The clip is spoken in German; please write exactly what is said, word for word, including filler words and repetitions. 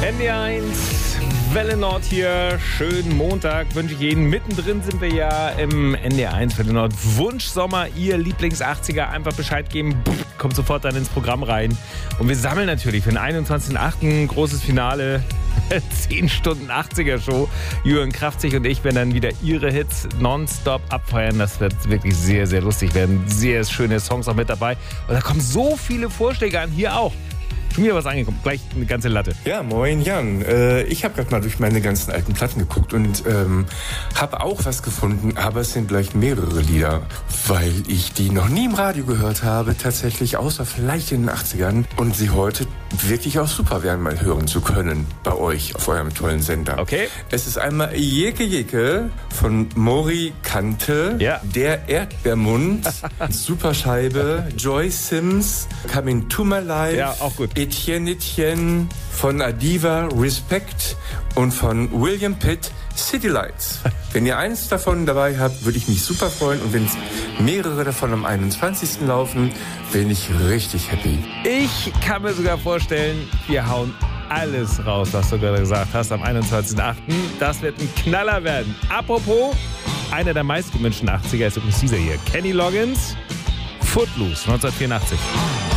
N D eins, Welle Nord hier. Schönen Montag wünsche ich Ihnen. Mittendrin sind wir ja im N D eins, Welle Nord Wunschsommer. Ihr Lieblings-achtziger, einfach Bescheid geben. Kommt sofort dann ins Programm rein. Und wir sammeln natürlich für den einundzwanzigsten achten großes Finale. zehn Stunden achtziger-Show. Jürgen Kraftzig und ich werden dann wieder ihre Hits nonstop abfeiern. Das wird wirklich sehr, sehr lustig werden. Sehr schöne Songs auch mit dabei. Und da kommen so viele Vorschläge an. Hier auch. Schon wieder was angekommen. Gleich eine ganze Latte. Ja, moin Jan. Äh, ich habe gerade mal durch meine ganzen alten Platten geguckt und ähm, habe auch was gefunden, aber es sind gleich mehrere Lieder, weil ich die noch nie im Radio gehört habe, tatsächlich, außer vielleicht in den achtzigern und sie heute wirklich auch super wären, mal hören zu können bei euch auf eurem tollen Sender. Okay. Es ist einmal Jeke Jeke von Mori Kante, ja. Der Erdbeermund, Superscheibe, Joy Sims, Coming to My Life, ja, auch gut. Etienne Etienne, von Adiva Respect und von William Pitt City Lights. Wenn ihr eins davon dabei habt, würde ich mich super freuen. Und wenn es mehrere davon am einundzwanzigsten laufen, bin ich richtig happy. Ich kann mir sogar vorstellen, wir hauen alles raus, was du gerade gesagt hast, am einundzwanzigsten achten Das wird ein Knaller werden. Apropos, einer der meistgewünschten achtziger ist übrigens dieser hier. Kenny Loggins, Footloose, neunzehnhundertvierundachtzig.